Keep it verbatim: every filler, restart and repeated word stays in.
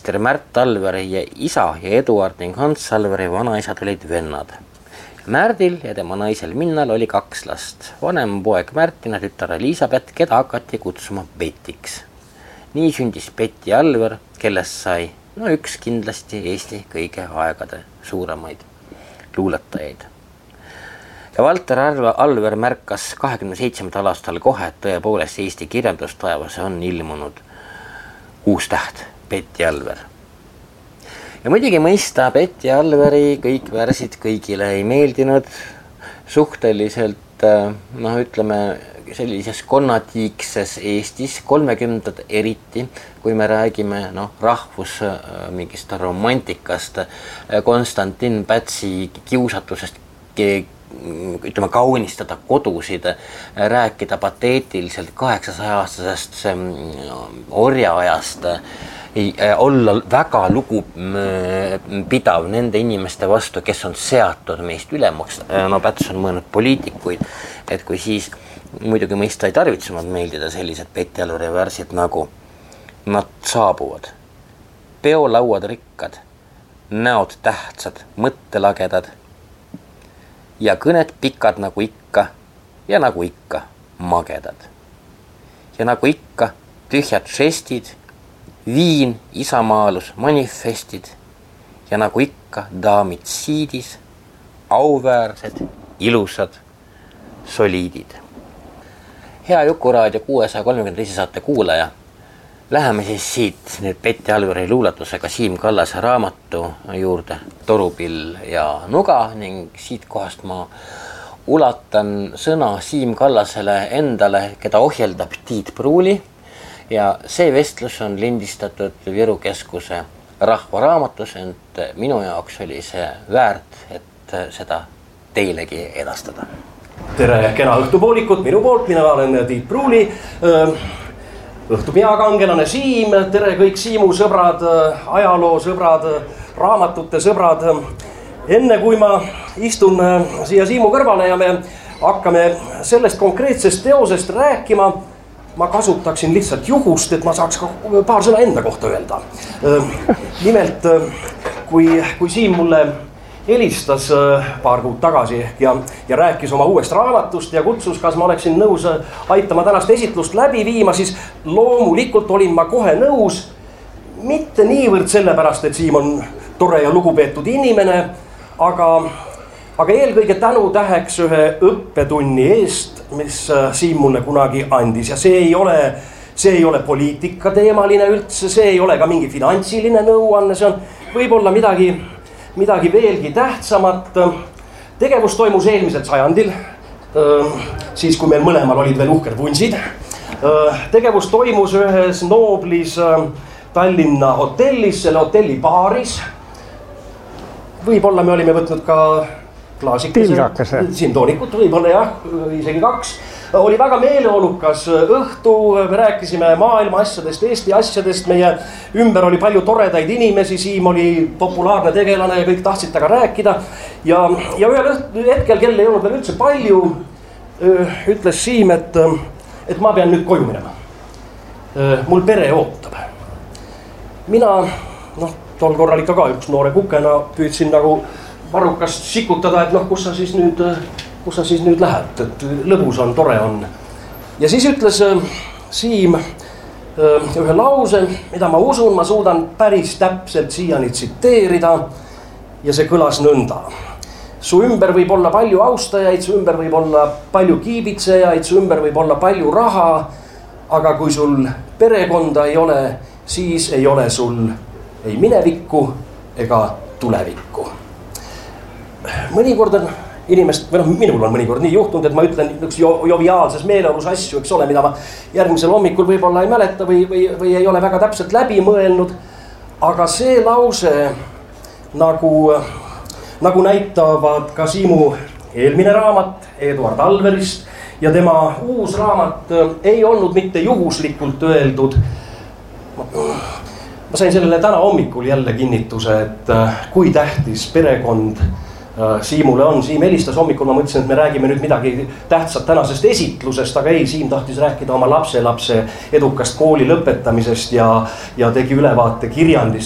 meister Märt Alveri ja isa ja Eduard ning Hans Alveri vanaisad olid vennad. Märdil ja tema naisel Minnal oli kaks last. Vanem poeg Märtin ja tütar Elisabeth, keda hakati kutsuma Petiks. Nii sündis Peti Alver, kellest sai no üks kindlasti Eesti kõige aegade suuremaid luuletajaid. Ja Valter Alver märkas kahekümne seitsmendal aastal kohe, et tõepoolest Eesti kirjandustaevas on ilmunud uus täht, Peti Alver. Ja muidugi mõista Peti Alveri kõik värsid kõigile ei meeldinud, suhteliselt, noh ütleme, sellises konnatiikses Eestis, kolmekümnendad eriti, kui me räägime no, rahvus mingist romantikast, Konstantin Pätsi kiusatusest, ütleme, kaunistada kodusid, rääkida pateetiliselt kaheksasaja aastasest orjaajast, olla väga lugupidav nende inimeste vastu, kes on seatud meist ülemaks. No Päts on mõelnud poliitikuid, et kui siis muidugi mõista ei tarvitsenud meeldida sellised Peti Alveri värsid nagu nad saabuvad, peolauad rikkad, näod tähtsad, mõttelagedad ja kõned pikad nagu ikka ja nagu ikka magedad. Ja nagu ikka tühjad žestid, viin, isamaalus, manifestid ja nagu ikka daamid siidis, auväärsed, ilusad, soliidid. Hea Jukuraadio kuuesaja kolmekümne teise saate kuulaja, läheme siis siit nüüd Peti Alveri luuletusega Siim Kallase raamatu juurde Torupill ja nuga ning siit kohast ma ulatan sõna Siim Kallasele endale, keda ohjeldab Tiit Pruuli ja see vestlus on lindistatud Viru Keskuse rahvaraamatus, ent minu jaoks oli see väärt, et seda teilegi edastada. Tere kena õhtupoolikut minu poolt, mina olen Tiit Pruuli, õhtu peakangelane Siim, tere kõik Siimu sõbrad, ajaloo sõbrad, raamatute sõbrad. Enne kui ma istun siia Siimu kõrvale ja me hakkame sellest konkreetsest teosest rääkima, ma kasutaksin lihtsalt juhust, et ma saaks ka paar sõna enda kohta öelda. Nimelt, kui, kui Siim mulle helistas paar kuud tagasi ja, ja rääkis oma uuest raamatust ja kutsus, kas ma oleksin nõus aitama tänast esitlust läbi viima, siis loomulikult olin ma kohe nõus. Mitte niivõrd sellepärast, et Siim on tore ja lugupeetud inimene, aga, aga eelkõige tänu täheks ühe õppetunni eest, mis Siim mulle kunagi andis. Ja see ei ole, see ei ole poliitika teemaline üldse, see ei ole ka mingi finantsiline nõuanne, see on võib-olla midagi midagi veelgi tähtsamat. Tegevus toimus eelmisel sajandil, siis kui meil mõlemal olid veel uhked vunsid. Tegevus toimus ühes nooblis Tallinna hotellis, selle hotelli baaris. Võib-olla me olime võtnud ka klaasikese, siin toonikut, võib-olla jah, isegi kaks. Oli väga meeleolukas õhtu, me rääkisime maailma asjadest, Eesti asjadest, meie ümber oli palju toredaid inimesi, Siim oli populaarne tegelane ja kõik tahtsid taga rääkida. Ja, ja ühel hetkel, kelle ei olnud veel üldse palju, ütles Siim, et, et ma pean nüüd koju minema. Mul pere ootab. Mina, noh, tol korral ikka ka üks noore kukena püüdsin nagu varrukast sikutada, et noh, kus sa siis nüüd... kus sa siis nüüd lähed, et lõbus on, tore on. Ja siis ütles Siim ühe lause, mida ma usun, ma suudan päris täpselt siiani tsiteerida ja see kõlas nõnda. Su ümber võib olla palju austajaid, su ümber võib olla palju kiibitsejaid, su ümber võib olla palju raha, aga kui sul perekonda ei ole, siis ei ole sul ei minevikku ega tulevikku. Mõnikord on inimest, või noh, minul on mõnikord nii juhtunud, et ma ütlen üks joviaalses meeleolus asju, eks ole, mida ma järgmisel hommikul võib-olla ei mäleta või, või, või ei ole väga täpselt läbi mõelnud. Aga see lause, nagu, nagu näitavad ka Siimu eelmine raamat Eduard Alverist ja tema uus raamat ei olnud mitte juhuslikult öeldud. Ma sain sellele täna hommikul jälle kinnituse, et kui tähtis perekond Siimule on. Siim helistas hommikul, ma mõtlesin, et me räägime nüüd midagi tähtsat tänasest esitlusest, aga ei, Siim tahtis rääkida oma lapse lapse edukast kooli lõpetamisest ja, ja tegi ülevaate kirjandist